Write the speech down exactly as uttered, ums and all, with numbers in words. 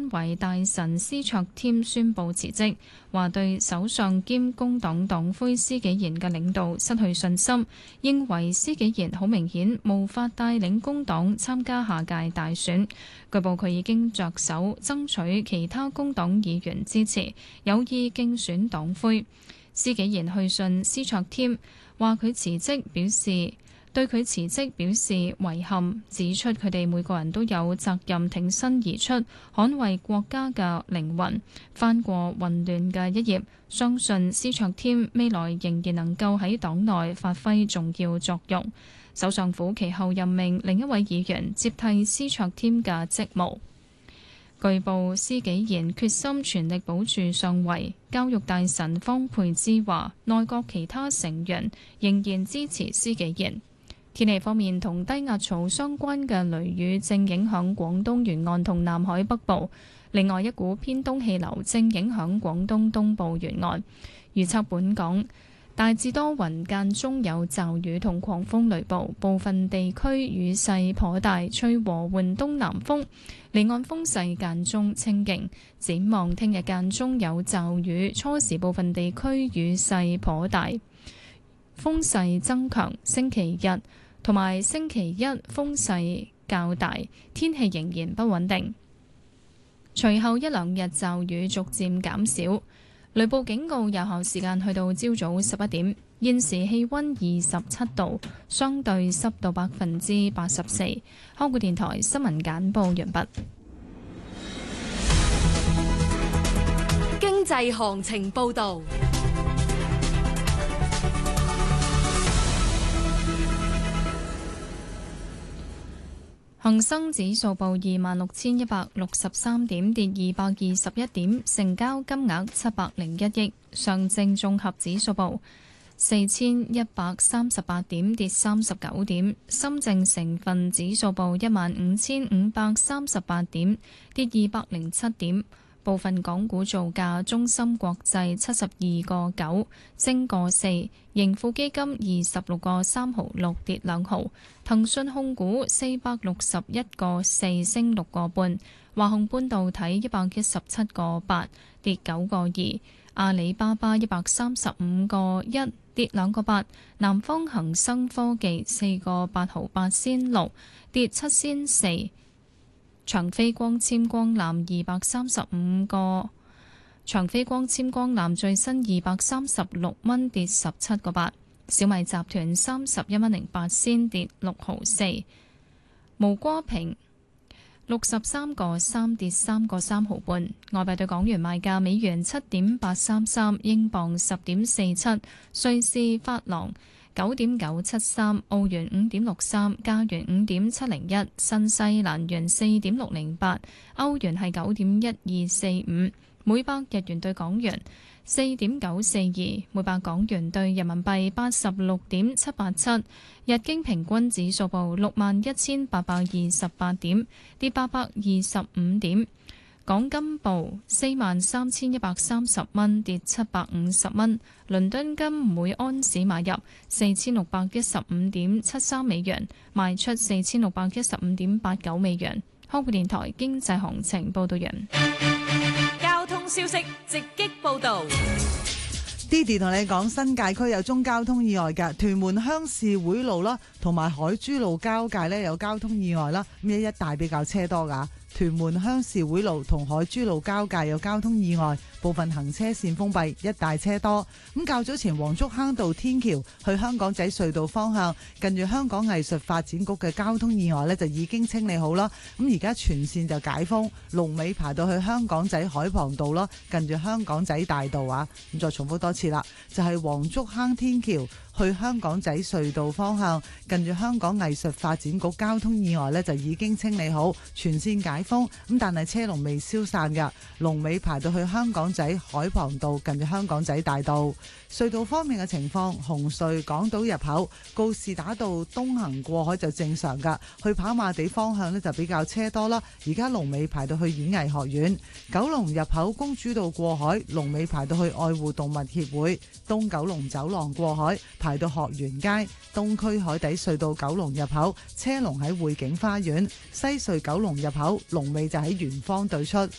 關懷大臣施卓添宣布辭職，話對首相兼工黨黨魁施紀賢嘅領導失去信心，認為施紀賢好明顯無法帶領工黨參加下屆大選。據報佢已經着手爭取其他工黨議員支持，有意競選黨魁。施紀賢去信施卓添，話佢辭職表示對佢辭職表示遺憾，指出佢哋每個人都有責任挺身而出，捍衛國家嘅靈魂，翻過混亂嘅一頁。相信施卓添未來仍然能夠喺黨內發揮重要作用。首相府其後任命另一位議員接替施卓添嘅職務。據報，施紀賢決心全力保住上位。教育大臣方佩芝話，內閣其他成員仍然支持施紀賢。天氣方面，同低壓槽相關嘅雷雨正影響廣東沿岸同南海北部，另外一股偏東氣流正影響廣東東部沿岸。預測本港大致多雲，間中有驟雨同狂風雷暴，部分地區雨勢頗大，吹和緩東南風，離岸風勢間中清勁。展望聽日間中有驟雨，初時部分地區雨勢頗大，風勢增強。星期日同埋星期一風勢較大，天氣仍然不穩定。隨後一兩日驟雨逐漸減少，雷暴警告有效時間去到朝早十一點。現時氣溫二十七度，相對濕度百分之八十四。香港電台新聞簡報完畢。 經濟行情報道。 恒生指數報二萬六千一百六十三點，跌二百二十一點，成交金額七百零一億。上證綜合指數報四千一百三十八點，跌三十九點。深證成分指數報一萬五千五百三十八點，跌二百零七點。部分港股造價：中芯國際七十二個九，升個四；盈富基金二十六個三毫六，跌兩毫；騰訊控股四百六十一個四，升六個半；華虹半導體一百一十七個八，跌九個二；阿里巴巴一百三十五個一，跌兩個八；南方恒生科技四個八毫八仙六，跌七仙四。長飛光纖光纜二百三十五個，長飛光纖光纜最新二百三十六蚊，跌十七個八。小米集團三十一蚊零八仙，跌六毫四。無歌平六十三個三，跌三個三毫半。外幣對港元賣價：美元七點八三三，英鎊十點四七，瑞士法郎九點九七三，澳元五點六三，加元五點七零一，新西蘭元四點六零八，歐元係九點一二四五，每百日元對港元四點九四二，每百港元對人民幣八十六點七八七。日經平均指數報六萬一千八百二十八點，跌八百二十五點。港金報四萬三千一百三十蚊，跌七百五十蚊。倫敦金每安士買入四千六百一十五點七三美元，賣出四千六百一十五點八九美元。香港電台經濟行情報道完。 交通消息直擊報道。 Didi 同你講，新界區有宗交通意外嘅，屯門鄉事會路啦，同埋海珠路交界呢有交通意外啦，咁一一帶比較車多噶。屯門鄉事會路同海珠路交界有交通意外，部分行車線封閉，一帶車多。咁較早前黃竹坑道天橋去香港仔隧道方向，近住香港藝術發展局嘅交通意外呢就已經清理好啦。咁而家全線就解封，龍尾排到去香港仔海傍道咯，近住香港仔大道啊。咁再重複多次啦，就係黃竹坑天橋去香港仔隧道方向，近住香港藝術發展局交通意外呢就已經清理好，全線解封。咁但係車龍未消散㗎，龍尾排到去香港仔海傍道，近住香港仔大道。隧道方面嘅情況，紅隧港島入口告士打道東行過海就正常㗎，去跑馬地方向呢就比較車多啦。而家龍尾排到去演藝學院。九龍入口公主道過海，龍尾排到去愛護動物協會。東九龍走廊過海排到學園街。東區海底隧道九龍入口車龍喺匯景花園。西隧九龍入口龍尾就喺圓方對出。